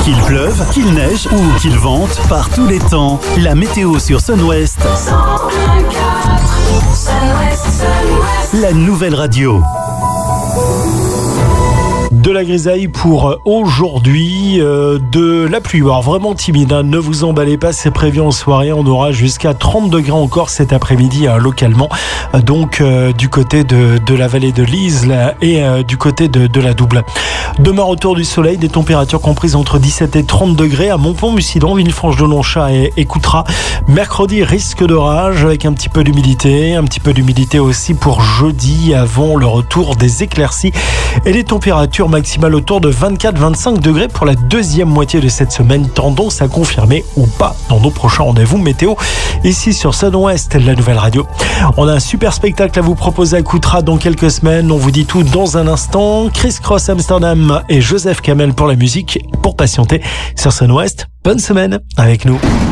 Qu'il pleuve, qu'il neige ou qu'il vente, par tous les temps, la météo sur Sun West. 101.4 Sun West. La nouvelle radio. De la grisaille pour aujourd'hui, de la pluie, alors vraiment timide, hein. Ne vous emballez pas, c'est prévu en soirée, on aura jusqu'à 30 degrés encore cet après-midi localement, donc du côté de la vallée de Lise là, et du côté de la Double. Demain, retour du soleil, des températures comprises entre 17 et 30 degrés à Montpont-Mucident, Villefranche-de-Longchat et Coutras. Mercredi, risque d'orage avec un petit peu d'humidité aussi pour jeudi avant le retour des éclaircies et les températures maximale autour de 24-25 degrés pour la deuxième moitié de cette semaine. Tendance à confirmer ou pas dans nos prochains rendez-vous météo ici sur Sun West, la nouvelle radio. On a un super spectacle à vous proposer à Coutras dans quelques semaines. On vous dit tout dans un instant. Chris Cross Amsterdam et Joseph Kamel pour la musique. Pour patienter sur Sun West, bonne semaine avec nous.